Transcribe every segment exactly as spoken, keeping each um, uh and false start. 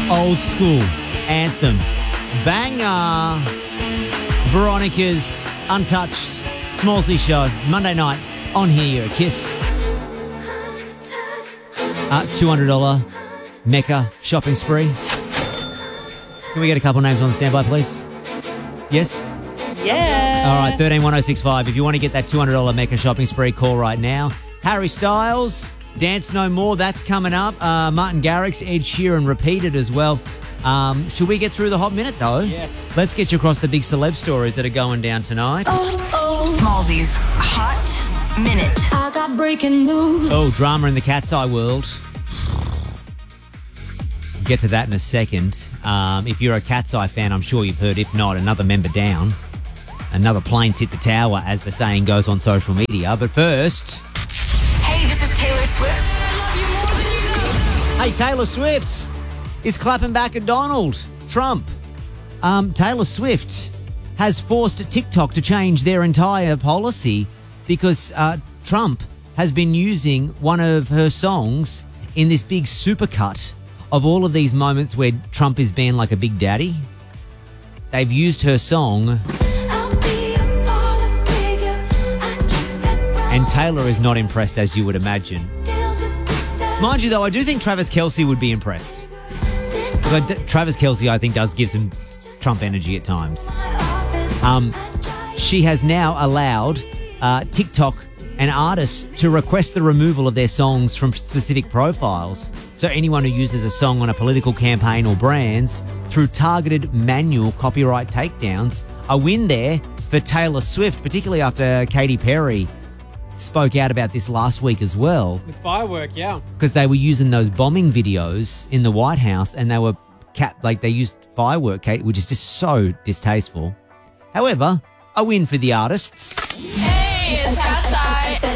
old school anthem. Banger. Veronica's Untouched. Smallsy Show. Monday night on Here. Kiss. Uh, two hundred dollars Mecca shopping spree. Can we get a couple names on standby, please? Yes? Yeah. All right, thirteen one oh six five. If you want to get that two hundred dollars Mecca shopping spree, call right now. Harry Styles, Dance No More, that's coming up. Uh, Martin Garrix, Ed Sheeran repeated as well. Um, should we get through the hot minute, though? Yes. Let's get you across the big celeb stories that are going down tonight. Oh, oh. Smallsy's Hot Minute. I got breaking news. Oh, drama in the cat's eye world. Get to that in a second. Um, if you're a Cat's Eye fan, I'm sure you've heard. If not, another member down. Another plane's hit the tower, as the saying goes on social media. But first... Hey, this is Taylor Swift. I love you more than you know. Hey, Taylor Swift is clapping back at Donald Trump. Um, Taylor Swift has forced TikTok to change their entire policy because uh, Trump has been using one of her songs in this big supercut of all of these moments where Trump is being like a big daddy. They've used her song, and Taylor is not impressed, as you would imagine. Mind you, though, I do think Travis Kelce would be impressed. But Travis Kelce, I think, does give some Trump energy at times. Um, she has now allowed uh, TikTok and artists to request the removal of their songs from specific profiles. So anyone who uses a song on a political campaign or brands through targeted manual copyright takedowns. A win there for Taylor Swift, particularly after Katy Perry spoke out about this last week as well. With firework, yeah. Because they were using those bombing videos in the White House, and they were cap like they used firework, which is just so distasteful. However, a win for the artists. Hey, it's Cat's Eye.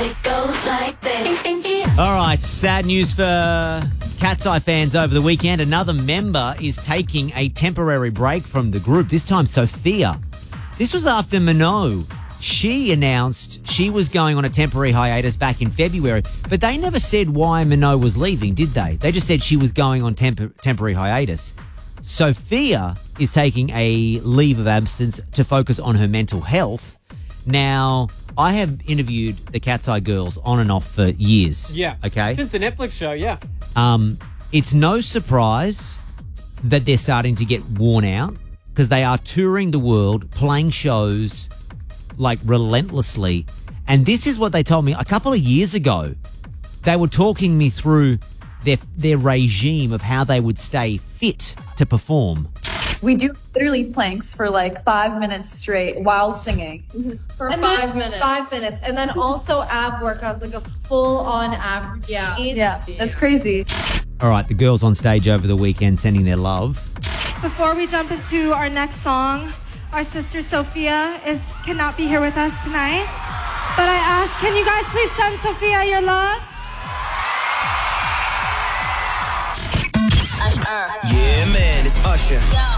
All right, sad news for Cat's Eye fans over the weekend. Another member is taking a temporary break from the group, this time Sophia. This was after Minogue. She announced she was going on a temporary hiatus back in February, but they never said why Minogue was leaving, did they? They just said she was going on temp- temporary hiatus. Sophia is taking a leave of absence to focus on her mental health. Now, I have interviewed the Cat's Eye girls on and off for years. Yeah. Okay? Since the Netflix show, yeah. Um, it's no surprise that they're starting to get worn out because they are touring the world, playing shows like relentlessly. And this is what they told me a couple of years ago. They were talking me through their their regime of how they would stay fit to perform. We do literally planks for like five minutes straight while singing. For And five then- minutes. Five minutes. And then also ab workouts, like a full-on ab routine. Yeah, yeah, that's crazy. All right, the girls on stage over the weekend sending their love. Before we jump into our next song, our sister Sophia is cannot be here with us tonight. But I ask, can you guys please send Sophia your love? Yeah, man, it's Usher.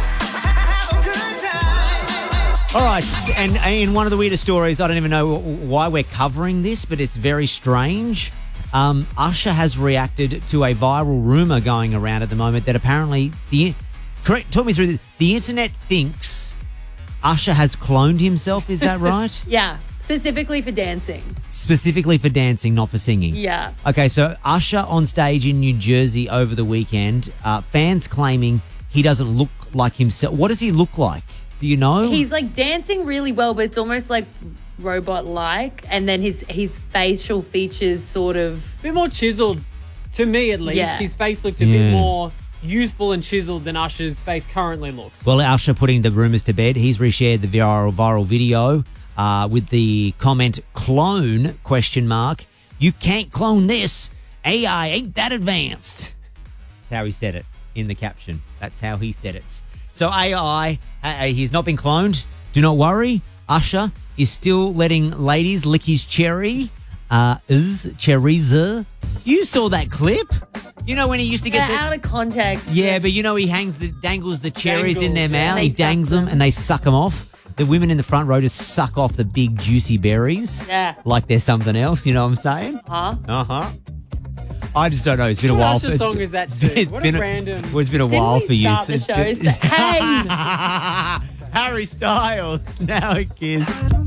All right, and in one of the weirdest stories, I don't even know why we're covering this, but it's very strange. Um, Usher has reacted to a viral rumor going around at the moment that apparently the correct. Talk me through this. The internet thinks Usher has cloned himself. Is that right? Yeah, specifically for dancing. Specifically for dancing, not for singing. Yeah. Okay, so Usher on stage in New Jersey over the weekend. Uh, fans claiming he doesn't look like himself. What does he look like? Do you know? He's like dancing really well, but it's almost like robot-like, and then his his facial features sort of A bit more chiseled, to me at least. Yeah. His face looked a Yeah. bit more youthful and chiseled than Usher's face currently looks. Well, Usher putting the rumours to bed. He's reshared the viral viral video uh, with the comment "clone?" question mark. You can't clone this. A I ain't that advanced. That's how he said it in the caption. That's how he said it. So A I, uh, he's not been cloned. Do not worry. Usher is still letting ladies lick his cherry. Uh, is cherries. You saw that clip? You know when he used to get they're the out of context. yeah, but you know he hangs the dangles the cherries in their Dangles, yeah. mouth. They He suck dangs them them. and they suck them off. The women in the front row just suck off the big juicy berries. Yeah. Like they're something else. You know what I'm saying? Huh? Uh huh. I just don't know. It's been What a while. Usher for- song is that it's too? been- it's What been a random- Well, it's been a Didn't while we for you. start so the it's show? been- Hey! Harry Styles, now a kiss.